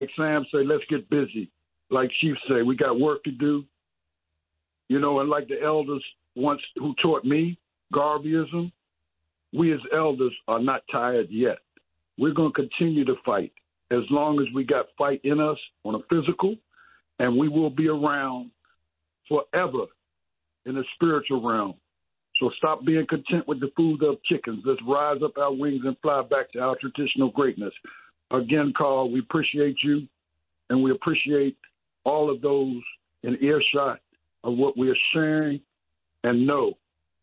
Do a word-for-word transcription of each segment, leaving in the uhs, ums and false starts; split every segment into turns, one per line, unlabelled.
Sam say, let's get busy. Like Chief say, we got work to do. You know, and like the elders once who taught me, Garveyism, we as elders are not tired yet. We're going to continue to fight as long as we got fight in us on a physical, and we will be around forever in the spiritual realm. So stop being content with the food of chickens. Let's rise up our wings and fly back to our traditional greatness. Again, Carl, we appreciate you, and we appreciate all of those in earshot of what we are sharing, and know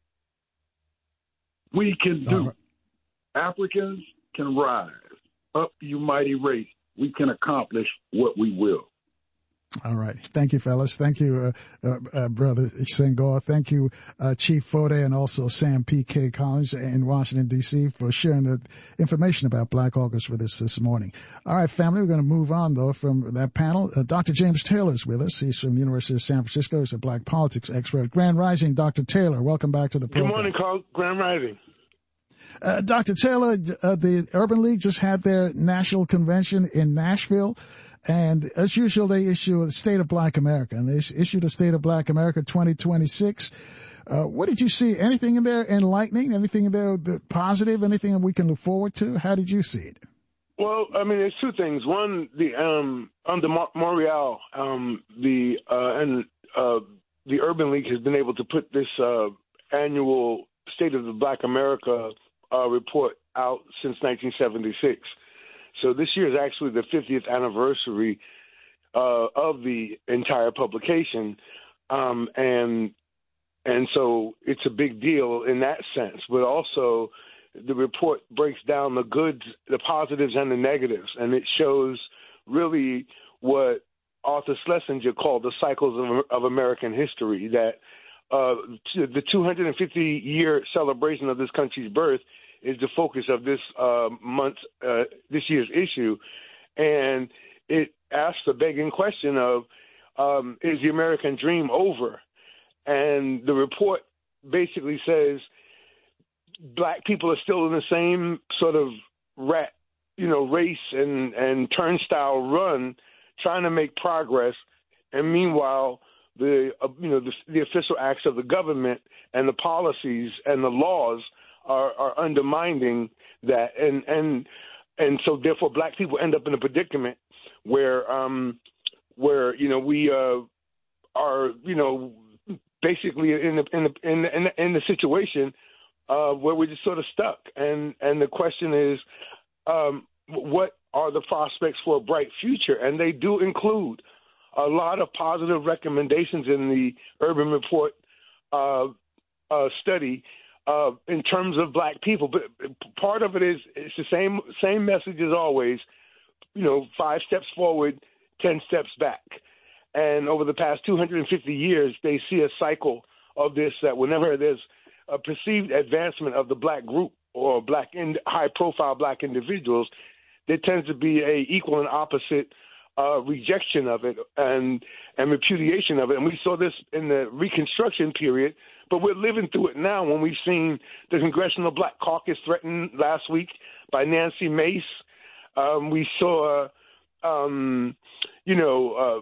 we can do. Right. Africans can rise. Up, you mighty race. We can accomplish what we will.
All right. Thank you, fellas. Thank you, uh, uh, uh, Brother Senghor. Thank you, uh, Chief Fode, and also Sam P K. Collins in Washington, D C, for sharing the information about Black August with us this morning. All right, family, we're going to move on, though, from that panel. Uh, Doctor James Taylor is with us. He's from the University of San Francisco. He's a black politics expert. Grand Rising, Doctor Taylor. Welcome back to the program.
Good morning, Carl. Grand Rising.
Uh, Doctor Taylor, uh, the Urban League just had their national convention in Nashville. And as usual, they issue a State of Black America, and they issued a State of Black America twenty twenty-six. Uh, what did you see? Anything in there enlightening? Anything in there positive? Anything that we can look forward to? How did you see it?
Well, I mean, there's two things. One, the um, under Morial, um, the uh, and uh, the Urban League has been able to put this uh, annual State of the Black America uh, report out since nineteen seventy-six. So this year is actually the fiftieth anniversary uh, of the entire publication, um, and and so it's a big deal in that sense. But also, the report breaks down the goods, the positives, and the negatives, and it shows really what Arthur Schlesinger called the cycles of, of American history. That uh, the two hundred fifty year celebration of this country's birth is the focus of this uh, month's, uh, this year's issue. And it asks the begging question of, um, is the American dream over? And the report basically says black people are still in the same sort of rat, you know, race and, and turnstile run, trying to make progress. And meanwhile, the, uh, you know, the, the official acts of the government and the policies and the laws Are, are undermining that, and and and so therefore black people end up in a predicament where um where you know we uh, are you know basically in the in the in the, in the, in the situation uh, where we're just sort of stuck, and and the question is um, what are the prospects for a bright future? And they do include a lot of positive recommendations in the Urban Report uh, uh, study. Uh, in terms of black people, but part of it is it's the same same message as always. You know, five steps forward, ten steps back. And over the past two hundred fifty years, they see a cycle of this, that whenever there's a perceived advancement of the black group or black in, high-profile black individuals, there tends to be a equal and opposite uh, rejection of it and and repudiation of it. And we saw this in the Reconstruction period. But we're living through it now when we've seen the Congressional Black Caucus threatened last week by Nancy Mace. Um, we saw, um, you know,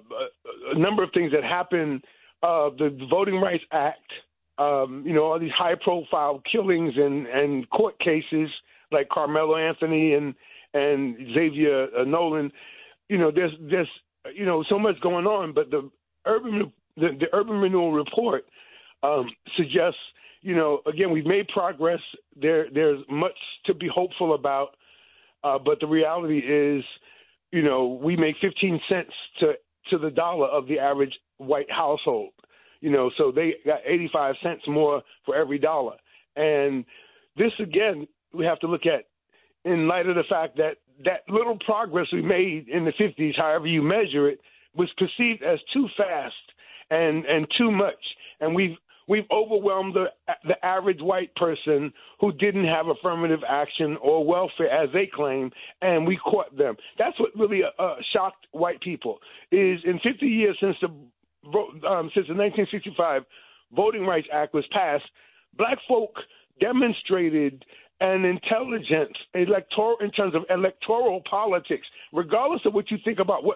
uh, a number of things that happened. Uh, the Voting Rights Act, um, you know, all these high-profile killings and, and court cases like Carmelo Anthony and and Xavier uh, Nolan. You know, there's there's you know so much going on. But the urban the, the Urban Renewal Report Um, suggests, you know, again, we've made progress. There, there's much to be hopeful about, uh, but the reality is, you know, we make fifteen cents to to the dollar of the average white household. You know, so they got eighty-five cents more for every dollar. And this, again, we have to look at in light of the fact that that little progress we made in the fifties, however you measure it, was perceived as too fast and and too much, and we've We've overwhelmed the the average white person who didn't have affirmative action or welfare, as they claim, and we caught them. That's what really uh, shocked white people. Is in fifty years since the um, since the nineteen sixty-five Voting Rights Act was passed, black folk demonstrated and intelligence, electoral in terms of electoral politics, regardless of what you think about what